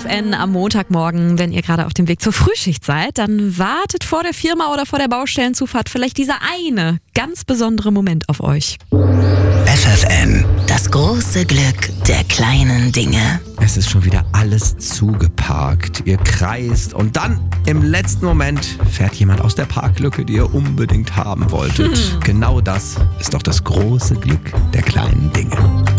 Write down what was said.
FFN am Montagmorgen, wenn ihr gerade auf dem Weg zur Frühschicht seid, dann wartet vor der Firma oder vor der Baustellenzufahrt vielleicht dieser eine ganz besondere Moment auf euch. FFN, das große Glück der kleinen Dinge. Es ist schon wieder alles zugeparkt. Ihr kreist und dann im letzten Moment fährt jemand aus der Parklücke, die ihr unbedingt haben wolltet. Genau das ist doch das große Glück der kleinen Dinge.